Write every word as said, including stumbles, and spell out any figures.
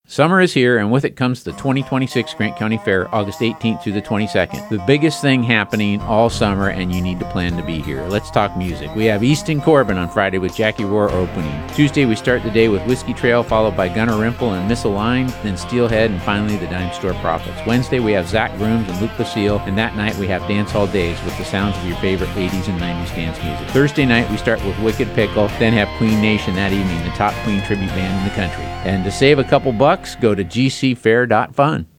Summer is here, and with it comes the twenty twenty-six Grant County Fair, August eighteenth through the twenty-second. The biggest thing happening all summer, and you need to plan to be here. Let's talk music. We have Easton Corbin on Friday with Jackie Rohr opening. Tuesday, we start the day with Whiskey Trail, followed by Gunnar Rimple and Misaligned, then Steelhead, and finally the Dime Store Prophets. Wednesday, we have Zach Grooms and Luke Basile, and that night we have Dance Hall Days with the sounds of your favorite eighties and nineties dance music. Thursday night, we start with Wicked Pickle, then have Queen Nation that evening, the top Queen tribute band in the country. And to save a couple bucks, go to g c fair dot fun.